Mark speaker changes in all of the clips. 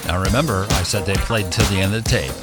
Speaker 1: Now remember, I said they played until the end of the tape.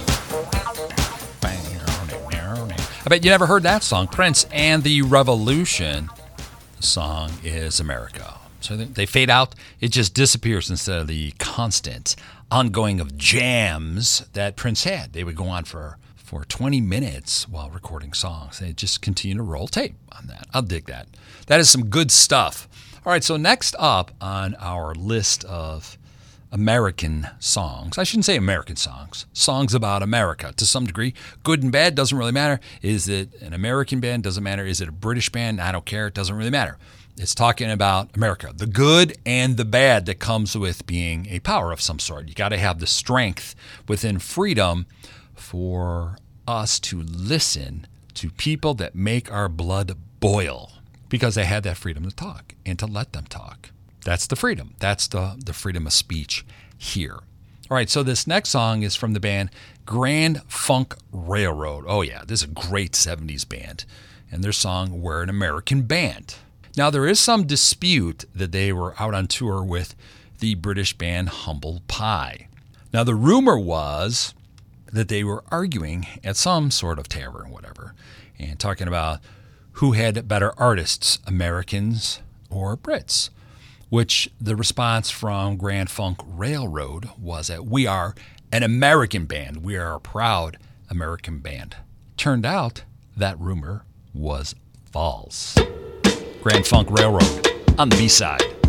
Speaker 1: I bet you never heard that song. Prince and the Revolution. The song is America. So they fade out. It just disappears instead of the constant ongoing of jams that Prince had. They would go on for 20 minutes while recording songs. They just continue to roll tape on that. I'll dig that. That is some good stuff. All right, so next up on our list of American songs. I shouldn't say American songs. Songs about America to some degree. Good and bad, doesn't really matter. Is it an American band? Doesn't matter. Is it a British band? I don't care. It doesn't really matter. It's talking about America, the good and the bad that comes with being a power of some sort. You got to have the strength within freedom for us to listen to people that make our blood boil because they had that freedom to talk and to let them talk. That's the freedom. That's the freedom of speech here. All right, so this next song is from the band Grand Funk Railroad. Oh, yeah, this is a great 70s band. And their song, We're an American Band. Now, there is some dispute that they were out on tour with the British band Humble Pie. Now, the rumor was that they were arguing at some sort of tavern, whatever, and talking about who had better artists, Americans or Brits. Which the response from Grand Funk Railroad was that we are an American band. We are a proud American band. Turned out that rumor was false. Grand Funk Railroad on the B-side.